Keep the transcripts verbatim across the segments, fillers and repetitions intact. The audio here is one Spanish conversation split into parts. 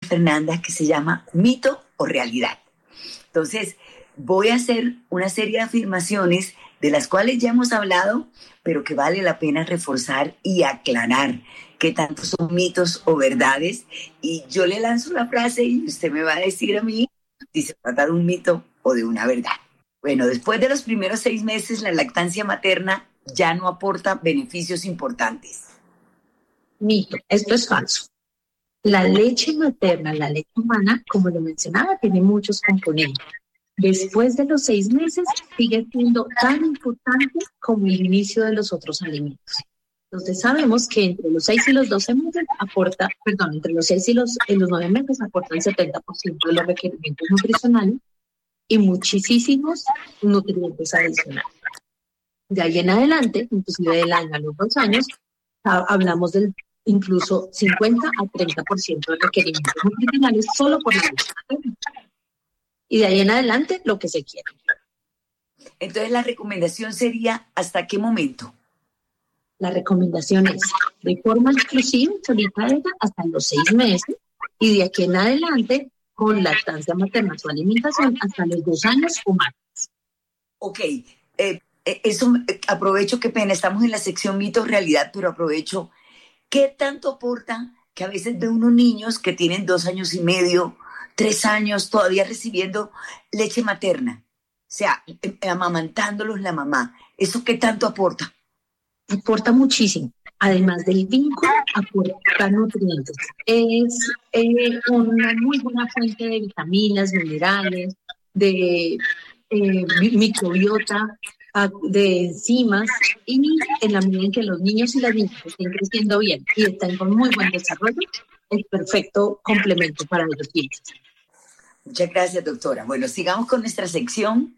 Fernanda, que se llama Mito o Realidad. Entonces, voy a hacer una serie de afirmaciones de las cuales ya hemos hablado, pero que vale la pena reforzar y aclarar qué tanto son mitos o verdades. Y yo le lanzo la frase y usted me va a decir a mí si se trata de un mito o de una verdad. Bueno, después de los primeros seis meses, la lactancia materna ya no aporta beneficios importantes. Mito, esto es falso. La leche materna, la leche humana, como lo mencionaba, tiene muchos componentes. Después de los seis meses, sigue siendo tan importante como el inicio de los otros alimentos. Entonces sabemos que entre los seis y los doce meses aporta, perdón, entre los seis y los, y los nueve meses aporta el setenta por ciento de los requerimientos nutricionales y muchísimos nutrientes adicionales. De ahí en adelante, inclusive del año a los dos años, hablamos del incluso cincuenta a treinta por ciento de requerimientos nutricionales solo por la leche. Y de ahí en adelante, lo que se quiera. Entonces, la recomendación sería, ¿hasta qué momento? La recomendación es, de forma exclusiva, solita ella, hasta los seis meses, y de aquí en adelante, con lactancia materna, su alimentación, hasta los dos años o más. Ok, eh, eso, aprovecho, qué pena, estamos en la sección mitos, realidad, pero aprovecho, ¿qué tanto aporta que a veces ve unos niños que tienen dos años y medio, tres años, todavía recibiendo leche materna? O sea, amamantándolos la mamá. ¿Eso qué tanto aporta? Aporta muchísimo. Además del vínculo, aporta nutrientes. Es eh, una muy buena fuente de vitaminas, minerales, de eh, microbiota, de enzimas, y en la medida en que los niños y las niñas estén creciendo bien y estén con muy buen desarrollo, es perfecto complemento para los niños. Muchas gracias, doctora. Bueno, sigamos con nuestra sección.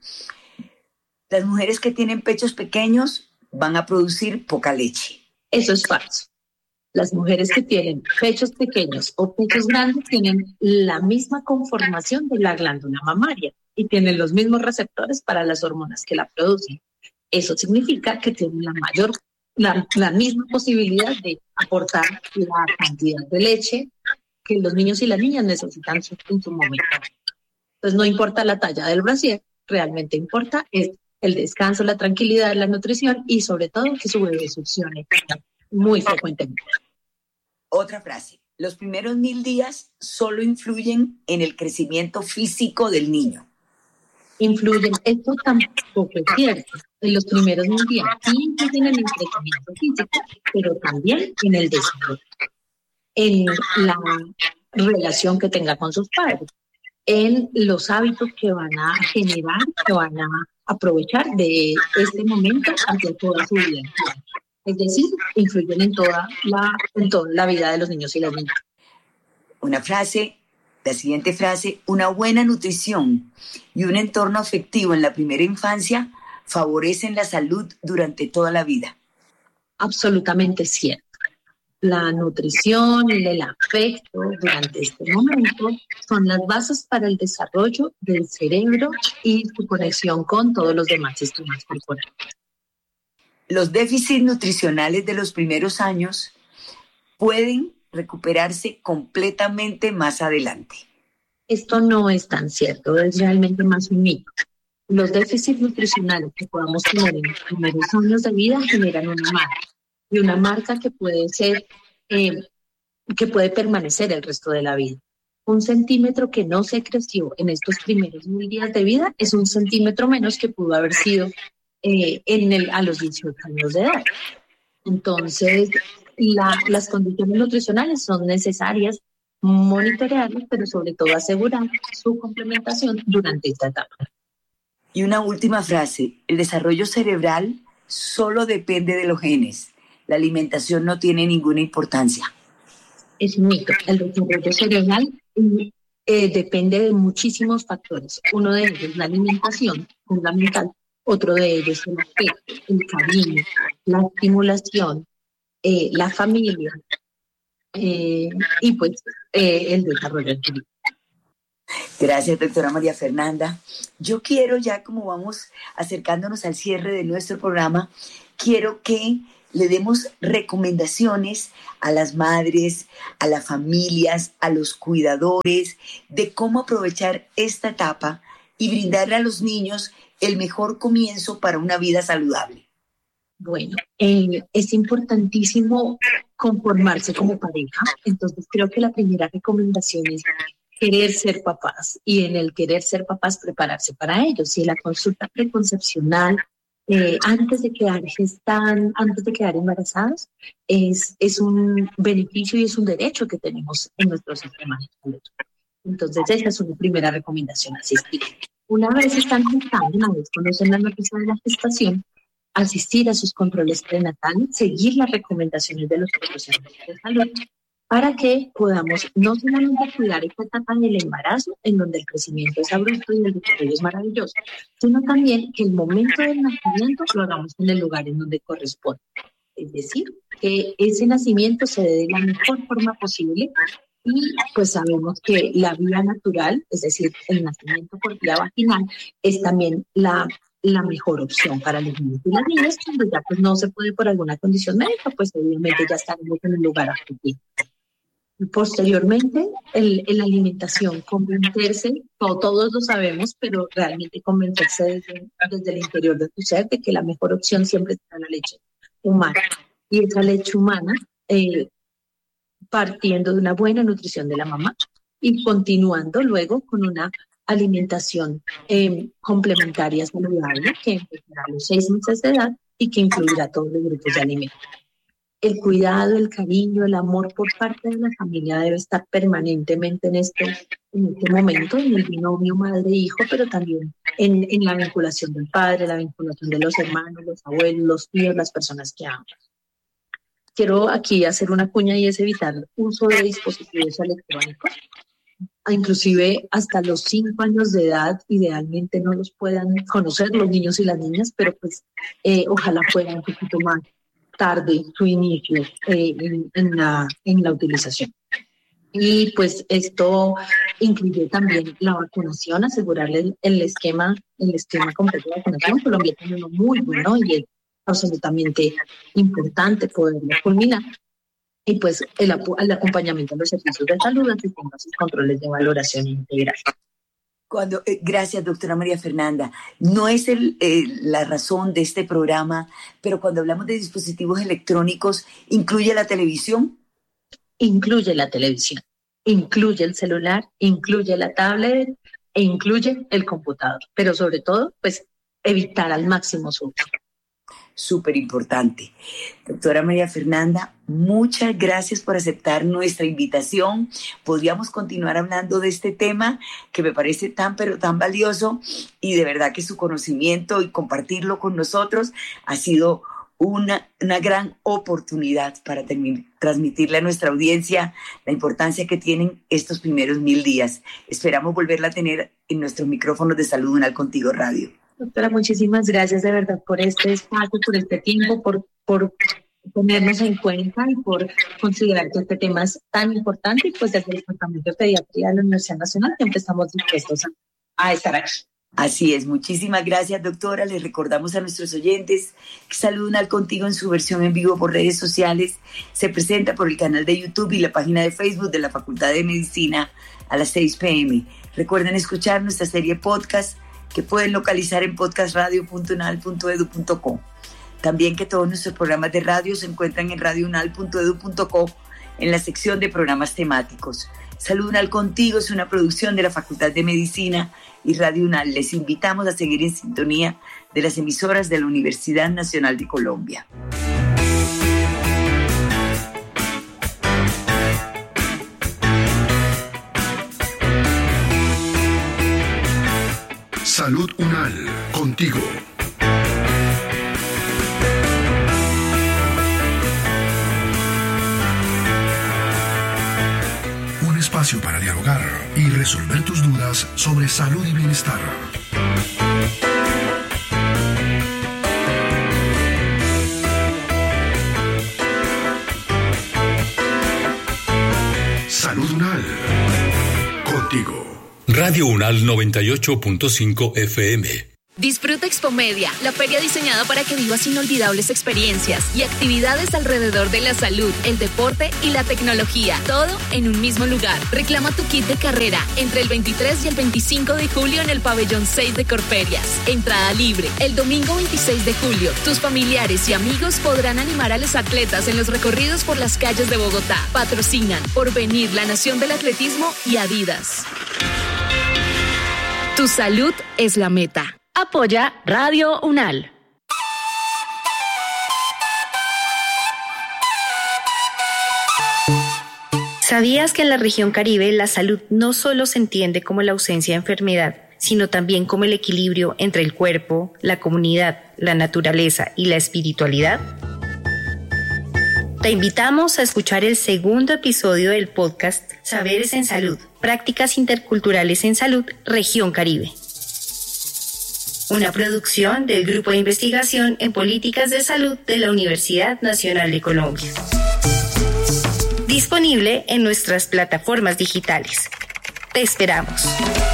Las mujeres que tienen pechos pequeños van a producir poca leche. Eso es falso. Las mujeres que tienen pechos pequeños o pechos grandes tienen la misma conformación de la glándula mamaria y tienen los mismos receptores para las hormonas que la producen. Eso significa que tienen la mayor, la, la misma posibilidad de aportar la cantidad de leche que los niños y las niñas necesitan en su momento. Entonces no importa la talla del brasier, realmente importa es el descanso, la tranquilidad, la nutrición y sobre todo que su bebé succione muy frecuentemente. Otra frase, los primeros mil días solo influyen en el crecimiento físico del niño. Influyen, esto tampoco es cierto. En los primeros mil días sí influyen en el crecimiento físico, pero también en el desarrollo, en la relación que tenga con sus padres, en los hábitos que van a generar, que van a aprovechar de este momento hacia toda su vida. Es decir, influyen en toda la, en toda la vida de los niños y las niñas. Una frase, la siguiente frase, una buena nutrición y un entorno afectivo en la primera infancia favorecen la salud durante toda la vida. Absolutamente cierto. La nutrición y el afecto durante este momento son las bases para el desarrollo del cerebro y su conexión con todos los demás sistemas corporales. Los déficits nutricionales de los primeros años pueden recuperarse completamente más adelante. Esto no es tan cierto, es realmente más un mito. Los déficits nutricionales que podamos tener en los primeros años de vida generan una marca, y una marca que puede ser, eh, que puede permanecer el resto de la vida. Un centímetro que no se creció en estos primeros mil días de vida es un centímetro menos que pudo haber sido eh, en el, a los dieciocho años de edad. Entonces, la, las condiciones nutricionales son necesarias, monitorearlas, pero sobre todo asegurar su complementación durante esta etapa. Y una última frase, el desarrollo cerebral solo depende de los genes. La alimentación no tiene ninguna importancia. Es un mito. El desarrollo cerebral eh, depende de muchísimos factores. Uno de ellos, la alimentación, fundamental. Otro de ellos, el afecto, el cariño, la estimulación, eh, la familia eh, y pues eh, el desarrollo cerebral. Gracias, doctora María Fernanda. Yo quiero ya, como vamos acercándonos al cierre de nuestro programa, quiero que le demos recomendaciones a las madres, a las familias, a los cuidadores, de cómo aprovechar esta etapa y brindarle a los niños el mejor comienzo para una vida saludable. Bueno, eh, es importantísimo conformarse como pareja, entonces creo que la primera recomendación es querer ser papás y en el querer ser papás prepararse para ello. Si la consulta preconcepcional eh, antes de quedar gestan, antes de quedar embarazadas es, es un beneficio y es un derecho que tenemos en nuestro sistema de salud. Entonces esa es una primera recomendación, asistir. Una vez están gestando, una vez conocen la noticia de la gestación, asistir a sus controles prenatales, seguir las recomendaciones de los profesionales de salud para que podamos no solamente cuidar esta etapa del embarazo, en donde el crecimiento es abrupto y el desarrollo es maravilloso, sino también que el momento del nacimiento lo hagamos en el lugar en donde corresponde. Es decir, que ese nacimiento se dé de la mejor forma posible y pues sabemos que la vía natural, es decir, el nacimiento por vía vaginal, es también la la mejor opción para los niños y las niñas. Cuando ya pues no se puede por alguna condición médica, pues obviamente ya estaremos en el lugar apropiado. Posteriormente, el, en la alimentación, convencerse, todo, todos lo sabemos, pero realmente convencerse desde, desde el interior de tu ser de que la mejor opción siempre será la leche humana. Y esa leche humana, eh, partiendo de una buena nutrición de la mamá y continuando luego con una alimentación eh, complementaria saludable que empezará a los seis meses de edad y que incluirá todos los grupos de alimentos. El cuidado, el cariño, el amor por parte de la familia debe estar permanentemente en este, en este momento, en el binomio madre-hijo, pero también en, en la vinculación del padre, la vinculación de los hermanos, los abuelos, los tíos, las personas que aman. Quiero aquí hacer una cuña y es evitar el uso de dispositivos electrónicos. Inclusive hasta los cinco años de edad, idealmente no los puedan conocer los niños y las niñas, pero pues eh, ojalá fuera un poquito más tarde su inicio eh, en, en, la, en la utilización. Y pues esto incluye también la vacunación, asegurarle el, el esquema, el esquema completo de vacunación. Colombia tiene uno muy bueno y es absolutamente importante poderlo culminar. Y pues el, el acompañamiento a los servicios de salud, asistiendo a sus controles de valoración integral. Cuando, eh, gracias, doctora María Fernanda. No es el, eh, la razón de este programa, pero cuando hablamos de dispositivos electrónicos, ¿incluye la televisión? Incluye la televisión, incluye el celular, incluye la tablet e incluye el computador. Pero sobre todo, pues evitar al máximo su uso. Súper importante. Doctora María Fernanda, muchas gracias por aceptar nuestra invitación. Podríamos continuar hablando de este tema que me parece tan pero tan valioso y de verdad que su conocimiento y compartirlo con nosotros ha sido una, una gran oportunidad para terminar, transmitirle a nuestra audiencia la importancia que tienen estos primeros mil días. Esperamos volverla a tener en nuestros micrófonos de Salud Unal Contigo Radio. Doctora, muchísimas gracias de verdad por este espacio, por este tiempo, por, por tenernos en cuenta y por considerar que este tema es tan importante. Y pues desde el Departamento de Pediatría de la Universidad Nacional siempre estamos dispuestos a, a estar aquí. Así es, muchísimas gracias, doctora. Les recordamos a nuestros oyentes que Salud Unal Contigo en su versión en vivo por redes sociales se presenta por el canal de YouTube y la página de Facebook de la Facultad de Medicina a las seis p.m. Recuerden escuchar nuestra serie podcast que pueden localizar en podcast radio punto unal punto edu punto co. También que todos nuestros programas de radio se encuentran en radio unal punto edu punto co en la sección de programas temáticos. Salud Unal Contigo es una producción de la Facultad de Medicina y Radio Unal. Les invitamos a seguir en sintonía de las emisoras de la Universidad Nacional de Colombia. Salud Unal, contigo. Un espacio para dialogar y resolver tus dudas sobre salud y bienestar. Salud Unal, contigo. Radio Unal noventa y ocho punto cinco F M. Disfruta Expomedia, la feria diseñada para que vivas inolvidables experiencias y actividades alrededor de la salud, el deporte y la tecnología, todo en un mismo lugar. Reclama tu kit de carrera entre el veintitrés y el veinticinco de julio en el pabellón seis de Corferias. Entrada libre. El domingo veintiséis de julio, tus familiares y amigos podrán animar a los atletas en los recorridos por las calles de Bogotá. Patrocinan Porvenir, la Nación del Atletismo y Adidas. Tu salud es la meta. Apoya Radio UNAL. ¿Sabías que en la región Caribe la salud no solo se entiende como la ausencia de enfermedad, sino también como el equilibrio entre el cuerpo, la comunidad, la naturaleza y la espiritualidad? Te invitamos a escuchar el segundo episodio del podcast Saberes en Salud, Prácticas Interculturales en Salud, Región Caribe. Una producción del Grupo de Investigación en Políticas de Salud de la Universidad Nacional de Colombia. Disponible en nuestras plataformas digitales. Te esperamos.